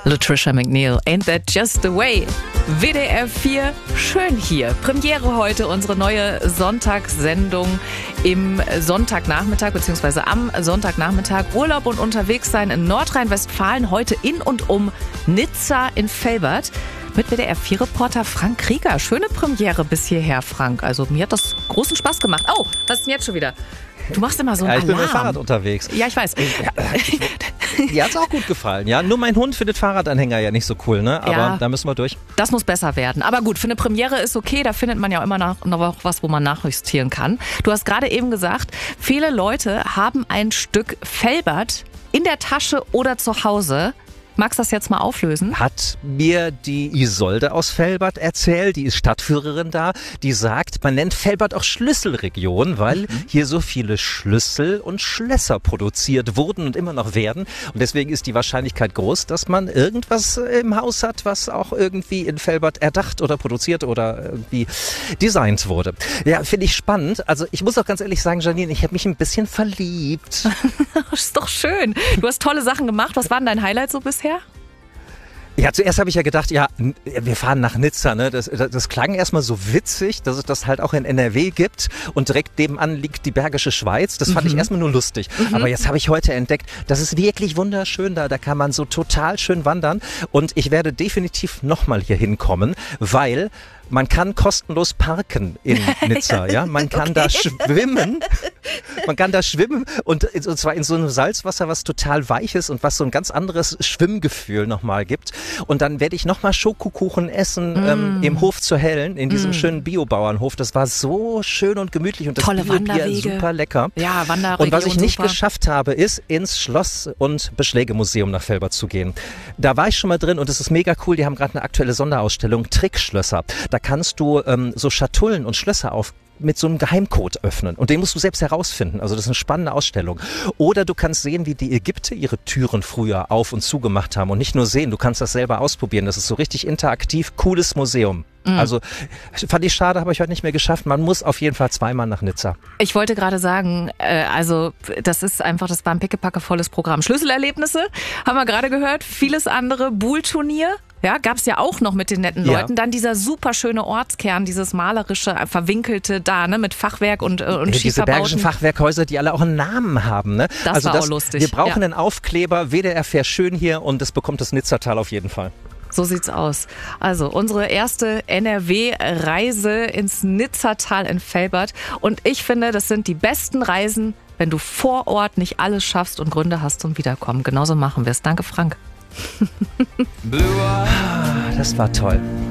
Latricia McNeil, Ain't That Just the Way? WDR 4, schön hier. Premiere heute, unsere neue Sonntagssendung im Sonntagnachmittag, beziehungsweise am Sonntagnachmittag. Urlaub und unterwegs sein in Nordrhein-Westfalen, heute in und um Nizza in Velbert. Mit WDR 4-Reporter Frank Krieger. Schöne Premiere bis hierher, Frank. Also mir hat das großen Spaß gemacht. Oh, was ist denn jetzt schon wieder? Du machst immer so einen Alarm. Ich bin mit Alarm. dem Fahrrad unterwegs. Ja, ich weiß. Dir hat's auch gut gefallen, ja? Nur mein Hund findet Fahrradanhänger ja nicht so cool, ne? Aber Ja. da müssen wir durch. Das muss besser werden. Aber gut, für eine Premiere ist okay. Da findet man ja immer noch was, wo man nachjustieren kann. Du hast gerade eben gesagt, viele Leute haben ein Stück Velbert in der Tasche oder zu Hause. Magst du das jetzt mal auflösen? Hat mir die Isolde aus Velbert erzählt, die ist Stadtführerin da, die sagt, man nennt Velbert auch Schlüsselregion, weil hier so viele Schlüssel und Schlösser produziert wurden und immer noch werden. Und deswegen ist die Wahrscheinlichkeit groß, dass man irgendwas im Haus hat, was auch irgendwie in Velbert erdacht oder produziert oder irgendwie designt wurde. Ja, finde ich spannend. Also ich muss auch ganz ehrlich sagen, Janine, ich habe mich ein bisschen verliebt. Das ist doch schön. Du hast tolle Sachen gemacht. Was war denn dein Highlight so bisher? Ja, zuerst habe ich ja gedacht, ja, wir fahren nach Nizza, ne? Das klang erstmal so witzig, dass es das halt auch in NRW gibt und direkt nebenan liegt die Bergische Schweiz. Das fand ich erstmal nur lustig. Aber jetzt habe ich heute entdeckt, das ist wirklich wunderschön da. Da kann man so total schön wandern und ich werde definitiv nochmal hier hinkommen, weil man kann kostenlos parken in Nizza, ja. Man kann da schwimmen. Man kann da schwimmen und zwar in so einem Salzwasser, was total weich ist und was so ein ganz anderes Schwimmgefühl nochmal gibt. Und dann werde ich nochmal Schokokuchen essen im Hof zur Hellen, in diesem schönen Biobauernhof. Das war so schön und gemütlich und das Tolle Bio-Bier Wanderwege. super lecker. Ja, Wanderregion. Und was ich nicht super. geschafft habe, ist ins Schloss- und Beschlägemuseum nach Velbert zu gehen. Da war ich schon mal drin und es ist mega cool. Die haben gerade eine aktuelle Sonderausstellung, Trickschlösser. Da kannst du so Schatullen und Schlösser mit so einem Geheimcode öffnen. Und den musst du selbst herausfinden. Also das ist eine spannende Ausstellung. Oder du kannst sehen, wie die Ägypter ihre Türen früher auf- und zugemacht haben. Und nicht nur sehen, du kannst das selber ausprobieren. Das ist so richtig interaktiv, cooles Museum. Also fand ich schade, habe ich heute nicht mehr geschafft. Man muss auf jeden Fall zweimal nach Nizza. Ich wollte gerade sagen, also das war ein pickepackevolles Programm. Schlüsselerlebnisse haben wir gerade gehört, vieles andere, Buhl-Turnier. Ja, gab es ja auch noch mit den netten Ja. Leuten. Dann dieser super schöne Ortskern, dieses malerische, verwinkelte da, ne, mit Fachwerk und Diese Schieferbauten. bergischen Fachwerkhäuser, die alle auch einen Namen haben. Ne? Das war auch lustig. Wir brauchen Ja. einen Aufkleber, WDR fährt schön hier und das bekommt das Nizzatal auf jeden Fall. So sieht's aus. Also unsere erste NRW-Reise ins Nizzatal in Velbert. Und ich finde, das sind die besten Reisen, wenn du vor Ort nicht alles schaffst und Gründe hast zum Wiederkommen. Genauso machen wir es. Danke, Frank. Das war toll.